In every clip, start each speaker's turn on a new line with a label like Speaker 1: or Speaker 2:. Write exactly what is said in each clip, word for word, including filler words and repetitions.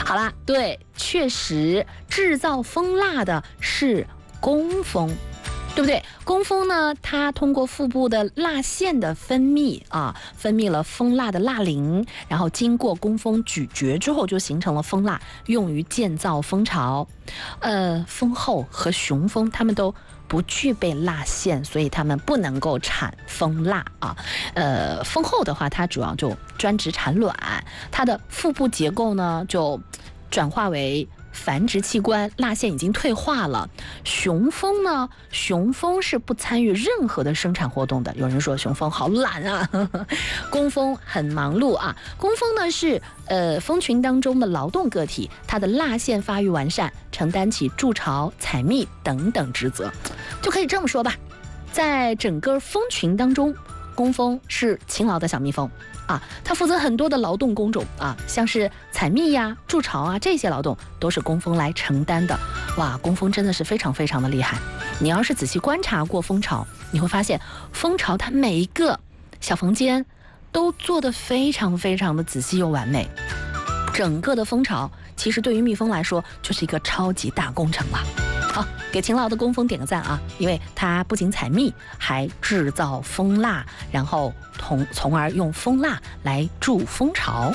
Speaker 1: 好啦，对，确实制造蜂蜡的是工蜂。对不对？工蜂呢，它通过腹部的蜡腺的分泌啊，分泌了蜂蜡的蜡磷，然后经过工蜂咀嚼之后，就形成了蜂蜡，用于建造蜂巢。呃，蜂后和雄蜂它们都不具备蜡腺，所以它们不能够产蜂蜡啊。呃，蜂后的话，它主要就专职产卵，它的腹部结构呢就转化为繁殖器官，蜡腺已经退化了。雄蜂呢，雄蜂是不参与任何的生产活动的。有人说雄蜂好懒啊，呵呵，工蜂很忙碌啊。工蜂呢是呃蜂群当中的劳动个体，它的蜡腺发育完善，承担起筑巢、采蜜等等职责。就可以这么说吧，在整个蜂群当中，工蜂是勤劳的小蜜蜂。啊，它负责很多的劳动工种啊，像是采蜜呀、筑巢啊，这些劳动都是工蜂来承担的。哇，工蜂真的是非常非常的厉害。你要是仔细观察过蜂巢，你会发现蜂巢它每一个小房间都做得非常非常的仔细又完美。整个的蜂巢其实对于蜜蜂来说就是一个超级大工程了。好，给勤劳的工蜂点个赞啊！因为它不仅采蜜，还制造蜂蜡，然后从从而用蜂蜡来筑蜂巢。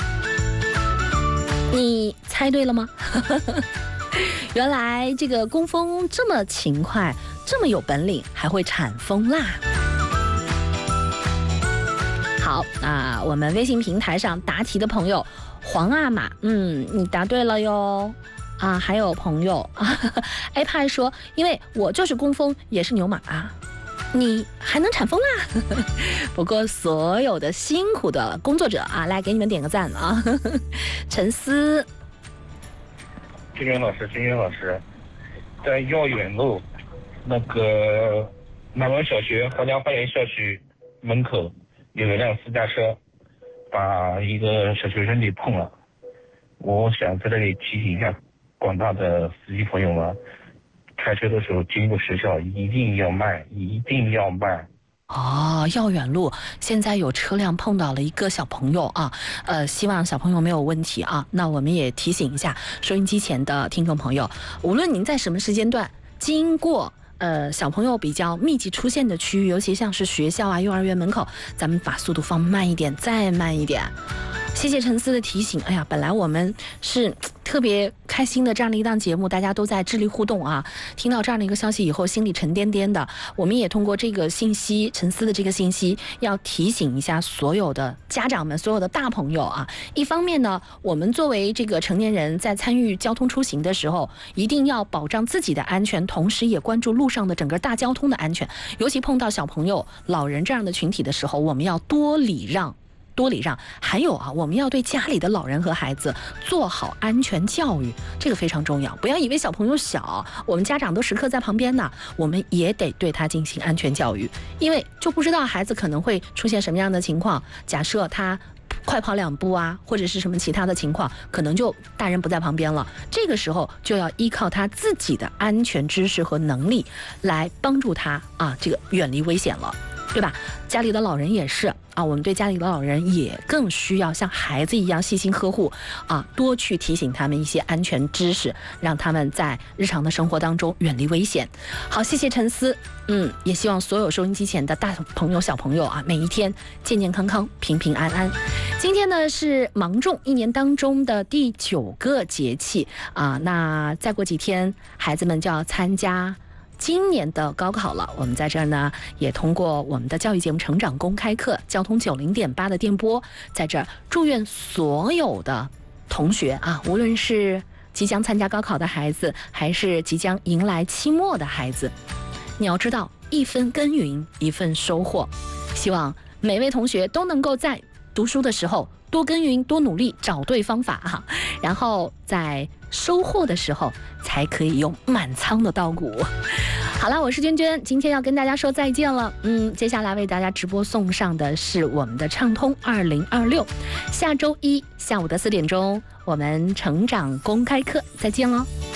Speaker 1: 你猜对了吗？原来这个工蜂这么勤快，这么有本领，还会产蜂蜡。好，那我们微信平台上答题的朋友黄阿玛，嗯，你答对了哟。啊，还有朋友啊 ，A 派说，因为我就是工蜂，也是牛马啊，你还能产蜂蜡？不过所有的辛苦的工作者啊，来给你们点个赞啊！陈思，
Speaker 2: 金源老师，金源老师，在耀远路那个南门小学华江花园校区门口有一辆私家车，把一个小学生给碰了。我想在这里提醒一下广大的司机朋友们，开车的时候经过学校一定要慢，一定要慢。
Speaker 1: 哦，耀远路现在有车辆碰到了一个小朋友啊，呃，希望小朋友没有问题啊。那我们也提醒一下收音机前的听众朋友，无论您在什么时间段经过呃小朋友比较密集出现的区域，尤其像是学校啊、幼儿园门口，咱们把速度放慢一点，再慢一点。谢谢陈思的提醒。哎呀，本来我们是特别开心的这样的一档节目，大家都在智力互动啊。听到这样的一个消息以后，心里沉甸甸的。我们也通过这个信息，陈思的这个信息，要提醒一下所有的家长们、所有的大朋友啊。一方面呢，我们作为这个成年人，在参与交通出行的时候，一定要保障自己的安全，同时也关注路上的整个大交通的安全。尤其碰到小朋友、老人这样的群体的时候，我们要多礼让。多礼让，还有啊，我们要对家里的老人和孩子做好安全教育，这个非常重要。不要以为小朋友小，我们家长都时刻在旁边呢，我们也得对他进行安全教育，因为就不知道孩子可能会出现什么样的情况。假设他快跑两步啊，或者是什么其他的情况，可能就大人不在旁边了。这个时候就要依靠他自己的安全知识和能力来帮助他啊，这个远离危险了。对吧？家里的老人也是啊，我们对家里的老人也更需要像孩子一样细心呵护啊，多去提醒他们一些安全知识，让他们在日常的生活当中远离危险。好，谢谢陈思，嗯，也希望所有收音机前的大朋友、小朋友啊，每一天健健康康、平平安安。今天呢是芒种一年当中的第九个节气啊，那再过几天孩子们就要参加今年的高考了。我们在这儿呢也通过我们的教育节目成长公开课交通九零点八的电波，在这儿祝愿所有的同学啊，无论是即将参加高考的孩子，还是即将迎来期末的孩子，你要知道一分耕耘一份收获。希望每位同学都能够在读书的时候多耕耘多努力，找对方法哈、啊，然后在收获的时候才可以用满仓的稻谷。好了，我是娟娟，今天要跟大家说再见了。嗯，接下来为大家直播送上的是我们的畅通二零二六，下周一下午的四点钟，我们成长公开课再见喽。